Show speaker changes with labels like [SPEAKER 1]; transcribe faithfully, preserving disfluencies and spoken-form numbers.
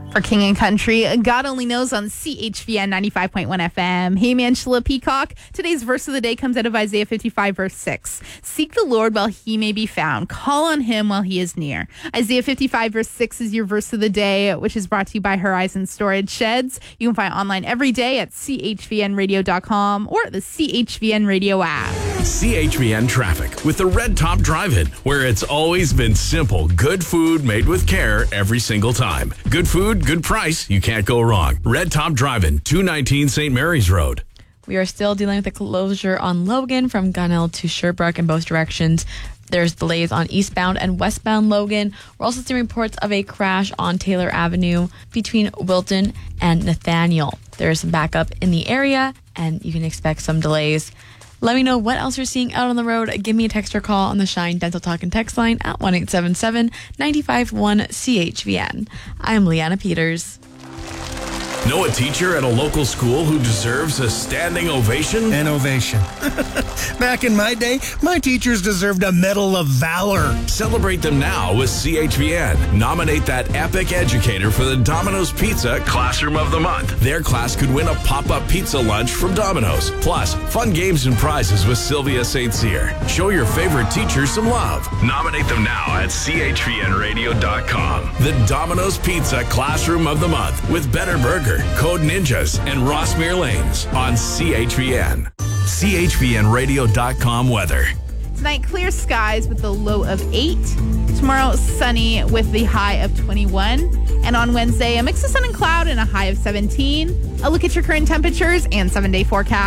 [SPEAKER 1] For King and Country, God Only Knows on C H V N ninety-five point one F M. Hey, man, Sheila Peacock. Today's verse of the day comes out of Isaiah fifty-five, verse six. Seek the Lord while he may be found. Call on him while he is near. Isaiah fifty-five, verse six is your verse of the day, which is brought to you by Horizon Storage Sheds. You can find online every day at C H V N radio dot com or the C H V N Radio app.
[SPEAKER 2] C H V N traffic with the Red Top Drive-In, where it's always been simple. Good food made with care every single time. Good food, good price. You can't go wrong. Red Top Drive-In, two nineteen Saint Mary's Road.
[SPEAKER 3] We are still dealing with the closure on Logan from Gunnell to Sherbrooke in both directions. There's delays on eastbound and westbound Logan. We're also seeing reports of a crash on Taylor Avenue between Wilton and Nathaniel. There is some backup in the area, and you can expect some delays. Let me know what else you're seeing out on the road. Give me a text or call on the Shine Dental Talk and Text line at one eight seven seven, nine five one, C H V N. I'm Leanna Peters.
[SPEAKER 2] Know a teacher at a local school who deserves a standing ovation?
[SPEAKER 4] An ovation. Back in my day, my teachers deserved a Medal of Valor.
[SPEAKER 2] Celebrate them now with C H V N. Nominate that epic educator for the Domino's Pizza Classroom of the Month. Their class could win a pop-up pizza lunch from Domino's. Plus, fun games and prizes with Sylvia Saint Cyr. Show your favorite teacher some love. Nominate them now at C H V N radio dot com. The Domino's Pizza Classroom of the Month with Better Burger, Code Ninjas, and Rossmere Lanes on C H V N. C H V N radio dot com weather.
[SPEAKER 1] Tonight, clear skies with the low of eight. Tomorrow, sunny with the high of twenty-one. And on Wednesday, a mix of sun and cloud and a high of seventeen. A look at your current temperatures and seven-day forecast.